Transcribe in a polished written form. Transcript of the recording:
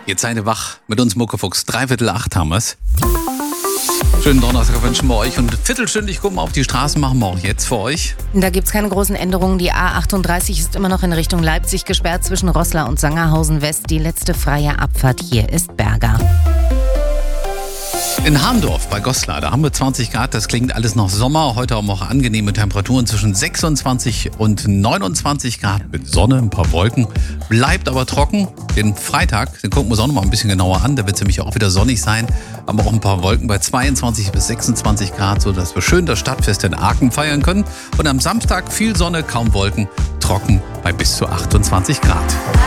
Jetzt seid ihr wach mit uns Muckefuchs. 7:45 haben wir's. Schönen Donnerstag wünschen wir euch und viertelstündlich gucken wir auf die Straßen, machen wir auch jetzt für euch. Da gibt's keine großen Änderungen. Die A38 ist immer noch in Richtung Leipzig gesperrt zwischen Roßla und Sangerhausen West. Die letzte freie Abfahrt hier ist Berga. In Harndorf bei Goslar, da haben wir 20 Grad, das klingt alles noch Sommer. Heute haben wir auch angenehme Temperaturen zwischen 26 und 29 Grad mit Sonne, ein paar Wolken. Bleibt aber trocken. Den Freitag, den gucken wir uns auch noch mal ein bisschen genauer an. Da wird es nämlich auch wieder sonnig sein. Aber auch ein paar Wolken bei 22 bis 26 Grad, sodass wir schön das Stadtfest in Aachen feiern können. Und am Samstag viel Sonne, kaum Wolken, trocken bei bis zu 28 Grad.